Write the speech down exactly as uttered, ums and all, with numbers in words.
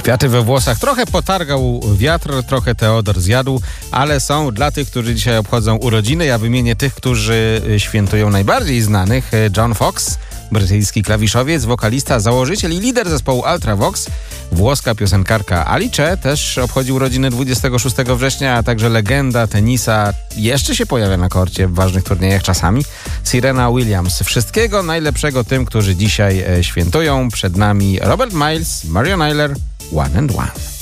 Kwiaty we włosach trochę potargał wiatr, trochę Teodor zjadł, ale są dla tych, którzy dzisiaj obchodzą urodziny. Ja wymienię tych, którzy świętują najbardziej znanych. John Fox, brytyjski klawiszowiec, wokalista, założyciel i lider zespołu Ultravox. Włoska piosenkarka Alice też obchodzi urodziny dwudziestego szóstego września, a także legenda tenisa jeszcze się pojawia na korcie w ważnych turniejach czasami. Serena Williams. Wszystkiego najlepszego tym, którzy dzisiaj świętują. Przed nami Robert Miles, Marion Ayler, One and One.